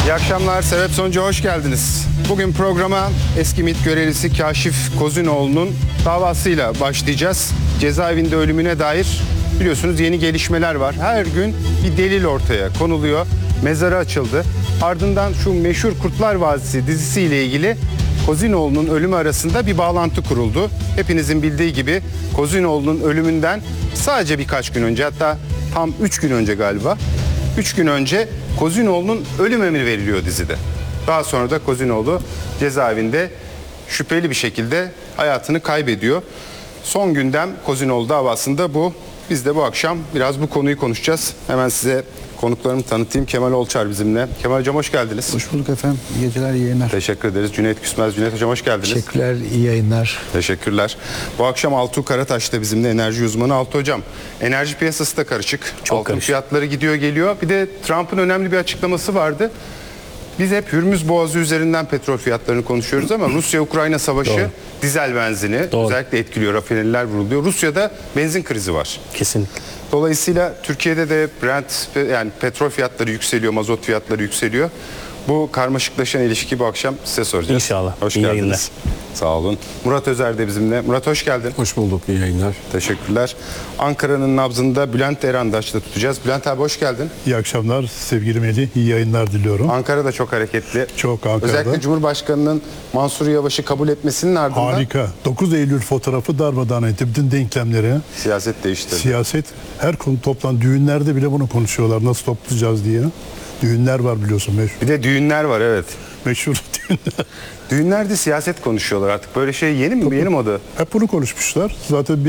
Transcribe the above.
İyi akşamlar, sebep sonuca hoş geldiniz. Bugün programa eski MİT görevlisi Kaşif Kozinoğlu'nun davasıyla başlayacağız. Cezaevinde ölümüne dair biliyorsunuz yeni gelişmeler var. Her gün bir delil ortaya konuluyor. Mezarı açıldı. Ardından şu meşhur Kurtlar Vadisi dizisiyle ilgili Kozinoğlu'nun ölümü arasında bir bağlantı kuruldu. Hepinizin bildiği gibi Kozinoğlu'nun ölümünden sadece birkaç gün önce, hatta tam 3 gün önce galiba, 3 gün önce Kozinoğlu'nun ölüm emri veriliyor dizide. Daha sonra da Kozinoğlu cezaevinde şüpheli bir şekilde hayatını kaybediyor. Son gündem Kozinoğlu davasında bu. Biz de bu akşam biraz bu konuyu konuşacağız. Hemen size konuklarımı tanıtayım. Kemal Olçar bizimle. Kemal Hocam hoş geldiniz. Hoş bulduk efendim. İyi geceler, iyi yayınlar. Teşekkür ederiz. Cüneyt Küsmez. Cüneyt Hocam hoş geldiniz. Teşekkürler, iyi yayınlar. Teşekkürler. Bu akşam Altuğ Karataş da bizimle, enerji uzmanı. Altuğ Hocam, enerji piyasası da karışık. Çok Altın karışık. fiyatları gidiyor geliyor. Bir de Trump'ın önemli bir açıklaması vardı. Biz hep Hürmüz Boğazı üzerinden petrol fiyatlarını konuşuyoruz ama Rusya-Ukrayna savaşı Doğru. dizel benzini Doğru. özellikle etkiliyor. Rafineriler vuruluyor. Rusya'da benzin krizi var. Kesinlikle. Dolayısıyla Türkiye'de de Brent, yani petrol fiyatları yükseliyor, mazot fiyatları yükseliyor. Bu karmaşıklaşan ilişki bu akşam size soracağız. İnşallah. Hoş İyi geldiniz. yayınlar. Sağ olun. Murat Özer de bizimle. Murat hoş geldin. Hoş bulduk, iyi yayınlar. Teşekkürler. Ankara'nın nabzında Bülent Erandaç'la tutacağız. Bülent abi hoş geldin. İyi akşamlar sevgili Melih, iyi yayınlar diliyorum. Ankara da çok hareketli. Çok Ankara'da. Özellikle Cumhurbaşkanı'nın Mansur Yavaş'ı kabul etmesinin ardından Harika. 9 Eylül fotoğrafı darmadağın etti. Bütün denklemleri, siyaset değişti. siyaset, her konu toplan. Düğünlerde bile bunu konuşuyorlar. Nasıl toplayacağız diye. Düğünler var biliyorsun meşhur. Bir de düğünler var, evet. Meşhur düğünler. Düğünlerde siyaset konuşuyorlar artık. Böyle şey yeni mi? Yeni moda? Hep bunu konuşmuşlar. Zaten